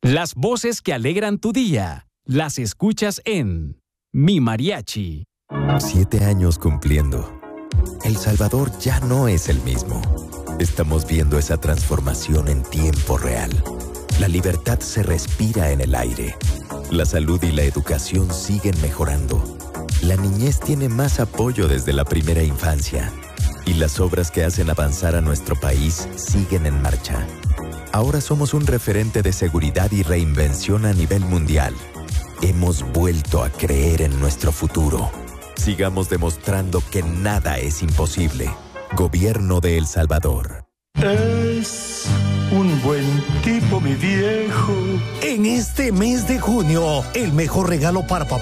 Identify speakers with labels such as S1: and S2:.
S1: Las voces que alegran tu día, las escuchas en Mi Mariachi.
S2: 7 años cumpliendo. El Salvador ya no es el mismo. Estamos viendo esa transformación en tiempo real. La libertad se respira en el aire. La salud y la educación siguen mejorando. La niñez tiene más apoyo desde la primera infancia. Y las obras que hacen avanzar a nuestro país siguen en marcha. Ahora somos un referente de seguridad y reinvención a nivel mundial. Hemos vuelto a creer en nuestro futuro. Sigamos demostrando que nada es imposible. Gobierno de El Salvador.
S3: Es un buen tipo, mi viejo.
S4: En este mes de junio, el mejor regalo para papá